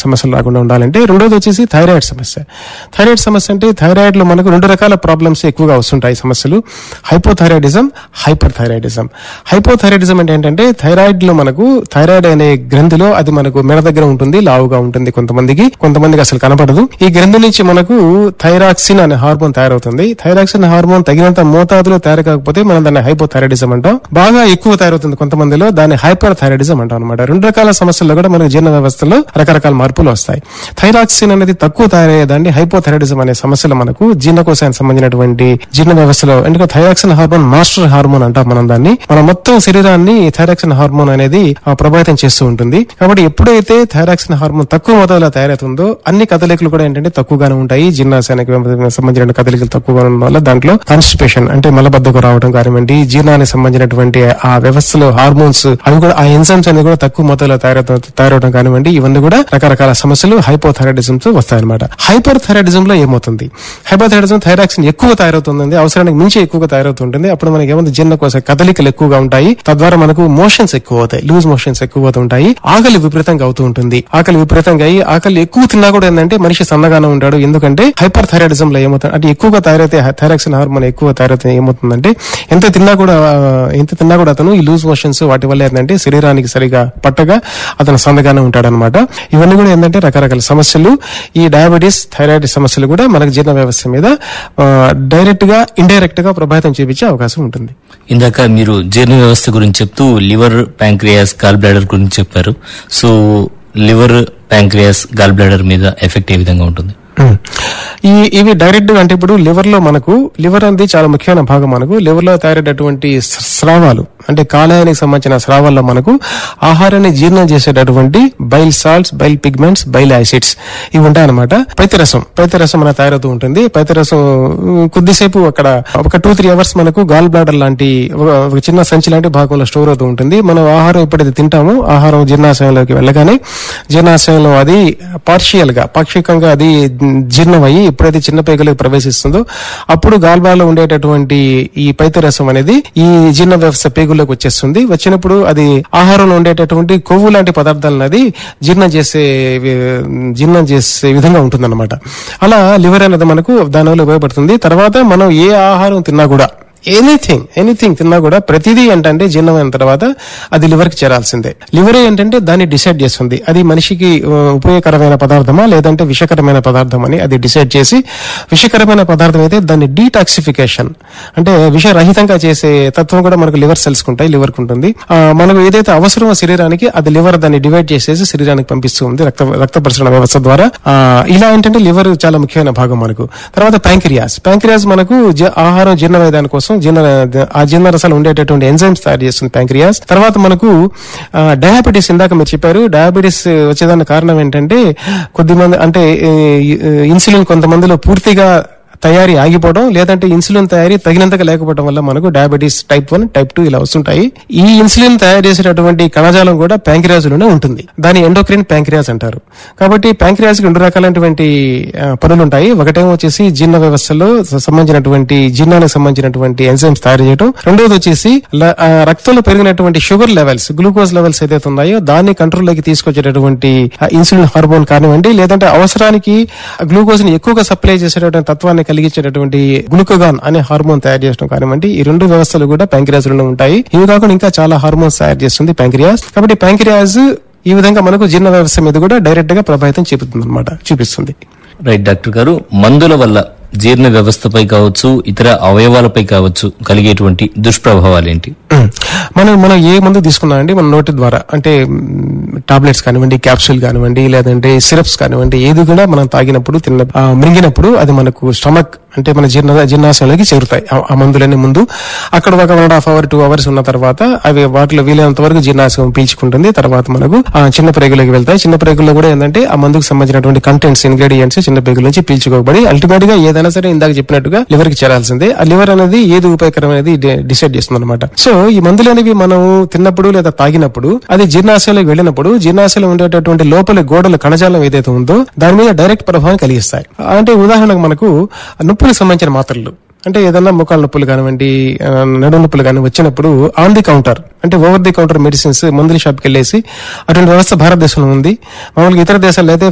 సమస్యలు రాకుండా ఉండాలంటే రెండోది వచ్చేసి థైరాయిడ్ సమస్య. థైరాయిడ్ సమస్య అంటే థైరాయిడ్ లో మనకు 2 రకాల ప్రాబ్లమ్స్ ఎక్కువగా వస్తుంటాయి సమస్యలు. Hypothyroidism, hyper thyroidism. హైపోథైరాయిడిజం అంటే ఏంటంటే థైరాయిడ్ లో మనకు థైరాయిడ్ అనే గ్రంథిలో అది మనకు మెడ దగ్గర ఉంటుంది, లావుగా ఉంటుంది కొంతమందికి అసలు కనపడదు. ఈ గ్రంథి నుంచి మనకు థైరాక్సిన్ అనే హార్మోన్ తయారవుతుంది. థైరాక్సిన్ హార్మోన్ తగినంత మోతాదులో తయారు కాకపోతే మనం దాన్ని హైపోథైరాయిడిజం అంటాం. బాగా ఎక్కువ తయారవుతుంది కొంతమందిలో, దాన్ని హైపర్ థైరాయిడిజం అంటాం అనమాట. 2 రకాల సమస్యల్లో కూడా మనకు జీర్ణ వ్యవస్థలో రకరకాల మార్పులు వస్తాయి. థైరాక్సిన్ అనేది తక్కువ తయారయ్యేదాన్ని హైపోథైరాయిడిజం అనే సమస్యలు మనకు జీర్ణకోశానికి సంబంధించినటువంటి జీర్ణ వ్యవస్థలో, ఎందుకంటే థైరాక్సిన్ హార్మోన్ మాస్టర్ హార్మోన్ అంటాం మనం దాన్ని. మన మొత్తం శరీరాన్ని థైరాక్సిన్ హార్మోన్ అనేది ప్రభావితం చేస్తూ ఉంటుంది. కాబట్టి ఎప్పుడైతే థైరాక్సిన్ హార్మోన్ తక్కువ మోతాదులో తయారవుతుందో అన్ని కదలికలు కూడా ఏంటంటే తక్కువగానే ఉంటాయి. జీర్ణాశయానికి సంబంధించిన కదలికలు తక్కువగా ఉండడం వల్ల దాంట్లో కాన్స్టిపేషన్ అంటే మలబద్ధకం రావడం కానివ్వండి, జీర్ణానికి సంబంధించినటువంటి ఆ వ్యవస్థలో హార్మోన్స్ అవి కూడా ఆ ఎంజైమ్స్ అనేది కూడా తక్కువ మోతాదులో తయారవడం కానివ్వండి, ఇవన్నీ కూడా రకరకాల సమస్యలు హైపోథైరాయిడిజం తో వస్తాయన్నమాట. హైపర్ థైరాయిడిజం లో ఏమవుతుంది? హైపోథైరాయిడిజం థైరాక్సిన్ ఎక్కువ తయారవుతుంది, అవసరానికి మించి ఎక్కువగా తయారవుతుంటుంది. అప్పుడు మనకి ఏముంది, జీర్ణకోశ కదలికలు ఎక్కువగా ఉంటాయి. తద్వారా మనకు మోషన్స్ ఎక్కువ అవుతాయి, లూజ్ మోషన్స్ ఎక్కువ అవుతుంటాయి. ఆకలి విపరీతంగా అవుతూ ఉంటుంది. ఆకలి విపరీతంగా అయ్యి ఆకలి ఎక్కువ తిన్నా కూడా ఏంటంటే మనిషి సన్నగానే ఉంటాడు. ఎందుకంటే హైపర్ థైరాయిడిజం లో ఏమవుతుంది అంటే ఎక్కువగా తయారైతే థైరాక్సిన్ హార్మోన్ ఎక్కువ తయారైతే ఏమవుతుందంటే ఎంత తిన్నా కూడా అతను ఈ లూజ్ మోషన్స్ వాటి వల్ల ఏంటంటే శరీరానికి సరిగా పట్టగా అతను సన్నగానే ఉంటాడు అనమాట. ఇవన్నీ కూడా ఏంటంటే రకరకాల సమస్యలు. ఈ డయాబెటీస్, థైరాయిడ్ సమస్యలు కూడా మనకు జీర్ణ వ్యవస్థ మీద డైరెక్ట్ గా ఇండైరెక్ట్ గా ప్రభావితం చూపించే అవకాశం ఉంటుంది. ఇందాక మీరు జీర్ణ వ్యవస్థ గురించి చెప్తూ లివర్, ప్యాంక్రియాస్, గాల్ బ్లాడర్ గురించి చెప్పారు. So liver, pancreas, gall bladder మీద ఎఫెక్ట్ ఏ విధంగా ఉంటుంది? ఇవి డైరెక్ట్ గా అంటే ఇప్పుడు లివర్ లో మనకు లివర్ అనేది చాలా ముఖ్యమైన భాగం. మనకు లివర్ లో తయారయ్యేటువంటి స్రావాలు అంటే కాలేయానికి సంబంధించిన స్రావాల్లో మనకు ఆహారాన్ని జీర్ణం చేసేటటువంటి bile salts, bile pigments, bile acids ఇవి ఉంటాయన్నమాట. పైత్యరసం మన తయారవుతూ ఉంటుంది. పైత్యరసం కొద్దిసేపు అక్కడ ఒక 2-3 అవర్స్ మనకు గాల్ బ్లాడర్ లాంటి ఒక చిన్న సంచి లాంటి భాగంలో స్టోర్ అవుతూ ఉంటుంది. మనం ఆహారం ఎప్పుడైతే తింటామో ఆహారం జీర్ణాశయంలోకి వెళ్ళగానే జీర్ణాశయంలో అది పాక్షికంగా అది జీర్ణమయ్యి ఎప్పుడైతే చిన్న పేగులకు ప్రవేశిస్తుందో అప్పుడు గాల్ బ్లాడర్లో ఉండేటటువంటి ఈ పైత్యరసం అనేది ఈ జీర్ణ వ్యవస్థ పేగుల్లోకి వచ్చేస్తుంది. వచ్చినప్పుడు అది ఆహారంలో ఉండేటటువంటి కొవ్వు లాంటి పదార్థాలను అది జీర్ణం చేసే విధంగా ఉంటుందన్నమాట. అలా లివర్ అనేది మనకు దానివల్ల ఉపయోగపడుతుంది. తర్వాత మనం ఏ ఆహారం తిన్నా కూడా ఎనీథింగ్ తిన్నా కూడా ప్రతిదీ ఏంటంటే జీర్ణమైన తర్వాత అది లివర్ కి చేరాల్సిందే. లివరే ఏంటంటే దాన్ని డిసైడ్ చేస్తుంది, అది మనిషికి ఉపయోగకరమైన పదార్థమా లేదంటే విషకరమైన పదార్థం అని అది డిసైడ్ చేసి, విషకరమైన పదార్థం అయితే దాన్ని డీటాక్సిఫికేషన్ అంటే విషరహితంగా చేసే తత్వం కూడా మనకు లివర్ సెల్స్ ఉంటాయి, లివర్ కు ఉంటుంది. మనకు ఏదైతే అవసరమో శరీరానికి అది లివర్ దాన్ని డివైడ్ చేసేసి శరీరానికి పంపిస్తుంది రక్త ప్రసరణ వ్యవస్థ ద్వారా. ఇలా ఏంటంటే లివర్ చాలా ముఖ్యమైన భాగం మనకు. తర్వాత ప్యాంక్రియాస్ మనకు ఆహారం జీర్ణమయ్యేదాని కోసం ఆ జీర్ణ రసాలు ఉండేటటువంటి ఎంజైమ్స్ తయారు చేస్తుంది ప్యాంక్రియాస్. తర్వాత మనకు డయాబెటీస్, ఇందాక మీరు చెప్పారు, డయాబెటీస్ వచ్చేదానికి కారణం ఏంటంటే కొద్దిమంది అంటే ఇన్సులిన్ కొంతమందిలో పూర్తిగా తయారీ ఆగిపోవడం, లేదంటే ఇన్సులిన్ తయారీ తగినంతగా లేకపోవడం వల్ల మనకు డయాబెటీస్ టైప్ 1, టైప్ 2 ఇలా వస్తుంటాయి. ఈ ఇన్సులిన్ తయారు చేసేటటువంటి కణజాలం కూడా ప్యాంక్రియాస్ లోనే ఉంటుంది. దాని ఎండోక్రిన్ ప్యాంక్రియాస్ అంటారు. కాబట్టి ప్యాంక్రియాస్ కి 2 రకాలైనటువంటి పనులు ఉంటాయి. ఒకటేమో వచ్చేసి జీర్ణ వ్యవస్థలో సంబంధించినటువంటి జీర్ణానికి సంబంధించినటువంటి ఎంజైమ్స్ తయారు చేయడం. రెండోది వచ్చేసి రక్తంలో పెరిగినటువంటి షుగర్ లెవెల్స్, గ్లూకోజ్ లెవెల్స్ ఏదైతే ఉన్నాయో దాన్ని కంట్రోల్లోకి తీసుకొచ్చేటటువంటి ఇన్సులిన్ హార్మోన్ కానివ్వండి, లేదంటే అవసరానికి గ్లూకోజ్ ని ఎక్కువగా సప్లై చేసేటటువంటి తత్వాన్ని కలిగించేటటువంటి గ్లూకగాన్ అనే హార్మోన్ తయారు చేయడం కానివ్వండి, ఈ 2 వ్యవస్థలు కూడా ప్యాంక్రియాస్ లోనే ఉంటాయి. ఇవి కాకుండా ఇంకా చాలా హార్మోన్స్ తయారు చేస్తుంది ప్యాంక్రియాస్. కాబట్టి ప్యాంక్రియాస్ ఈ విధంగా మనకు జీర్ణ వ్యవస్థ మీద కూడా డైరెక్ట్ గా ప్రభావితం చూపిస్తుంది. రైట్ డాక్టర్ గారు, మందుల వల్ల జీర్ణ వ్యవస్థపై కావచ్చు, ఇతర అవయవాలపై కావచ్చు కలిగేటువంటి దుష్ప్రభావాలు ఏంటి? మనం ఏ మందు తీసుకున్నా అండి మన నోటి ద్వారా అంటే టాబ్లెట్స్ కానివ్వండి, క్యాప్సూల్ కానివ్వండి, లేదంటే సిరప్స్ కానివ్వండి, ఏది కూడా మనం తాగినప్పుడు మింగినప్పుడు అది మనకు స్టమక్ అంటే మన జీర్ణాశయంలోకి చేరుతాయి. ఆ మందులన్నీ ముందు అక్కడ ఒక 1.5 hours 2 hours ఉన్న తర్వాత అవి వాటిలో వీలైనంత వరకు జీర్ణాశయం పీల్చుకుంటుంది. తర్వాత మనకు చిన్న ప్రేగులకు వెళ్తాయి. చిన్న ప్రేగుల్లో కూడా ఏంటంటే ఆ మందుకు సంబంధించినటువంటి కంటెంట్స్, ఇంగ్రీడియంట్స్ చిన్న ప్రేగుల నుంచి పీల్చుకోబడి అల్టిమేట్ గా ఏదైనా సరే ఇందాక చెప్పినట్టుగా లివర్ కి చేరాల్సిందే. ఆ లివర్ అనేది ఏది ఉపయోగకరం అనేది డిసైడ్ చేస్తుంది అనమాట. సో ఈ మందులు అనేవి మనం తిన్నప్పుడు లేదా తాగినప్పుడు అది జీర్ణాశయంలోకి వెళ్ళినప్పుడు జీర్ణాశయంలో ఉండేటటువంటి లోపల గోడల కణజాలం ఏదైతే ఉందో దాని మీద డైరెక్ట్ ప్రభావం కలిగిస్తాయి. అంటే ఉదాహరణకు మనకు నొప్పులకు సంబంధించిన మాత్రలు అంటే ఏదన్నా ముఖాల నొప్పులు కానివ్వండి, నడు నొప్పులు కానీ వచ్చినప్పుడు ఆన్ ది కౌంటర్ అంటే ఓవర్ ది కౌంటర్ మెడిసిన్స్ మందుల షాప్కి వెళ్ళేసి అటువంటి వ్యవస్థ భారతదేశంలో ఉంది. మామూలుగా ఇతర దేశాల్లో అయితే